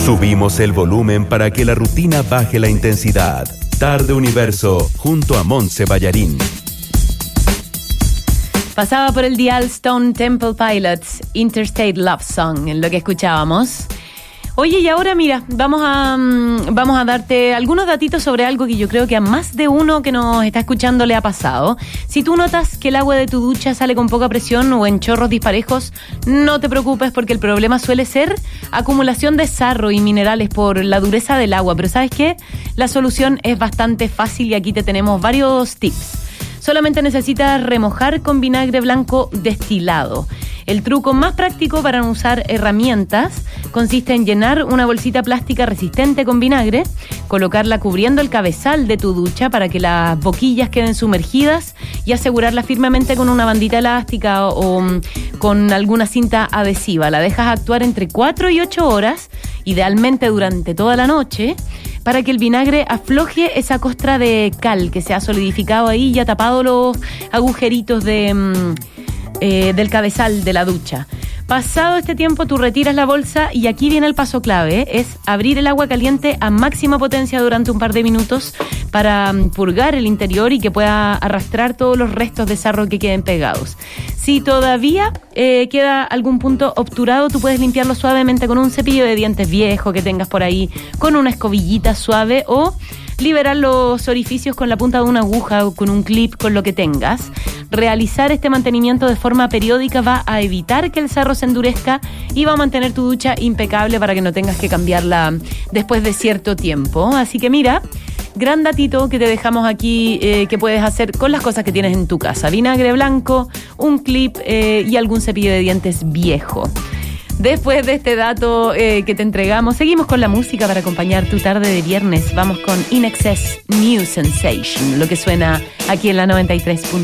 Subimos el volumen para que la rutina baje la intensidad. Tarde Universo, junto a Montse Ballarín. Pasaba por el dial Stone Temple Pilots, Interstate Love Song, en lo que escuchábamos. Oye, y ahora mira, vamos a darte algunos datitos sobre algo que yo creo que a más de uno que nos está escuchando le ha pasado. Si tú notas que el agua de tu ducha sale con poca presión o en chorros disparejos, no te preocupes porque el problema suele ser acumulación de sarro y minerales por la dureza del agua. Pero ¿sabes qué? La solución es bastante fácil y aquí te tenemos varios tips. Solamente necesitas remojar con vinagre blanco destilado. El truco más práctico para no usar herramientas consiste en llenar una bolsita plástica resistente con vinagre, colocarla cubriendo el cabezal de tu ducha para que las boquillas queden sumergidas y asegurarla firmemente con una bandita elástica o con alguna cinta adhesiva. La dejas actuar entre 4 y 8 horas, idealmente durante toda la noche, para que el vinagre afloje esa costra de cal que se ha solidificado ahí y ha tapado los agujeritos del cabezal de la ducha. Pasado este tiempo, tú retiras la bolsa y aquí viene el paso clave, es abrir el agua caliente a máxima potencia durante un par de minutos para purgar el interior y que pueda arrastrar todos los restos de sarro que queden pegados. Si todavía queda algún punto obturado, tú puedes limpiarlo suavemente con un cepillo de dientes viejo que tengas por ahí, con una escobillita suave o liberar los orificios con la punta de una aguja o con un clip, con lo que tengas. Realizar este mantenimiento de forma periódica va a evitar que el sarro se endurezca y va a mantener tu ducha impecable para que no tengas que cambiarla después de cierto tiempo. Así que mira, gran datito que te dejamos aquí que puedes hacer con las cosas que tienes en tu casa. Vinagre blanco, un clip y algún cepillo de dientes viejo. Después de este dato que te entregamos, seguimos con la música para acompañar tu tarde de viernes. Vamos con In Excess New Sensation, lo que suena aquí en la 93.